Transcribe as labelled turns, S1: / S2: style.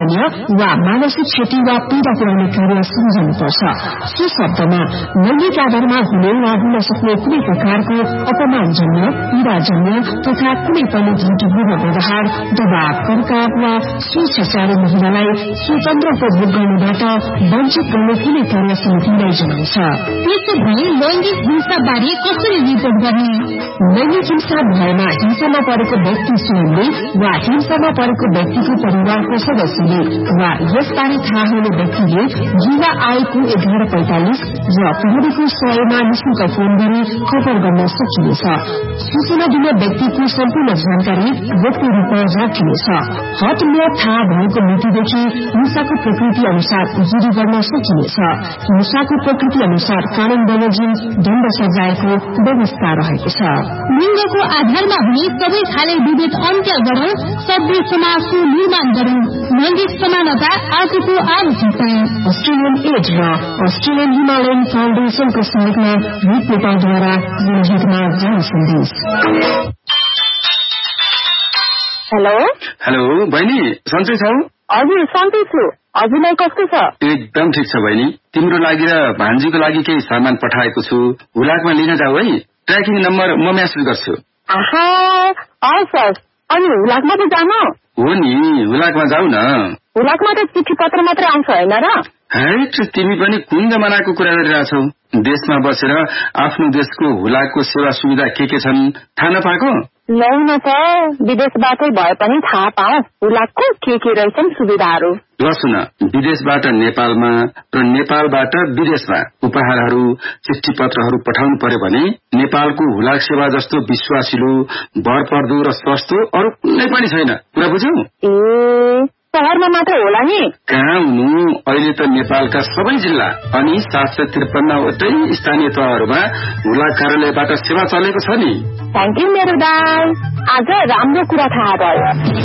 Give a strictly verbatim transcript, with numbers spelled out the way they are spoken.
S1: जन्य वा मानसिक क्षति वा पीड़ा पुर्याउने कार्य सम्झनुपर्छ। सो शब्दमा लैंगिक आधारमा हुने वा हुन सक्ने कुनै प्रकारको अपमानजन्य, पीड़ाजन्य तथा कुनै पनि झुटो व्यवहार, दबाव, कर्काव वा स्वेच्छाचारी महिलालाई स्वतन्त्रको भोग गर्नबाट वञ्चित गर्ने कुनै कार्य समितिलाई जनाउँछ।
S2: त्यसो भए लैंगिक हिंसा बारे कसरी रिपोर्ट गर्ने?
S1: लैंगिक हिंसा भएमा हिंसामा परेको व्यक्ति स्वयंले वा हिंसामा परेको व्यक्तिको परिवारको सदस्यले वा यसबारे थाहा हुने व्यक्तिले युवा आएको एघार पैंतालिस र प्रहरीको सहयोगमा निशुल्क फोन गरी खबर गर्न सकिनेछ। सूचना दिने व्यक्तिको सम्पूर्ण जानकारी व्यक्ति रूपमा राखिनेछ। हटम्य थाहा भएको मितिदेखि हिंसाको प्रकृति अनुसार जुरी गर्न सकिनेछ। हिंसाको प्रकृति अनुसार कानून बमोजिम दण्ड सजायको व्यवस्था रहेको छ।
S2: लिङ्गको आधारमा हुने सबै खाले विभेद अन्त्य गरौं, सभ्य समाजको निर्माण गरौं। लैंगिक समानता आजको आवश्यकता।
S1: अस्ट्रेलियन एड र अस्ट्रेलियन हिमालयन फाउन्डेशनको सहयोगमा हित नेपालद्वारा जनहितमा जारी सन्देश।
S3: हेलो
S4: हेलो बहिनी, सन्चै छौ?
S3: हजुर सन्चै छु। हजुरलाई कस्तो छ?
S4: एकदम ठिक छ बहिनी। तिम्रो लागि र भान्जीको लागि केही सामान पठाएको छु, हुलाकमा लिन जाऊ है। ट्र्याकिङ नम्बर म म्यासेज गर्छु।
S3: आहा, हस्। अनि हुलाकमा त जानु?
S4: हो नि, हुलाकमा जाऊ न।
S3: हुलाकमा त चिठी पत्र मात्रै आउँछ होइन र?
S4: हैट, तिमी पनि कुन जमानाको कुरा गरिरहेछौ? देशमा बसेर आफ्नो देशको हुलाकको सेवा सुविधा के के छन् थाहा नपाएको?
S3: लौ न त, विदेशबाटै भए पनि थाहा पाऊ हुलाकको के के रहेछन् सुविधाहरू।
S4: ल सुन, विदेशबाट नेपालमा र नेपालबाट विदेशमा उपहारहरू, चिठी पत्रहरू पठाउनु पर्यो भने नेपालको हुलाक सेवा जस्तो विश्वासिलो, भरपर्दो र सस्तो अरू कुनै पनि छैन। कुरा बुझ्यौ?
S3: ए, शहरमा मात्र होला नि?
S4: कहाँ हुनु, अहिले त नेपालका सबै जिल्ला अनि सात सय त्रिपन्नवटै स्थानीय तहहरूमा हुलाक कार्यालयबाट सेवा चलेको छ नि।
S3: थ्याङ्क यू मेरो दाइ, आज राम्रो कुरा थाहा भयो।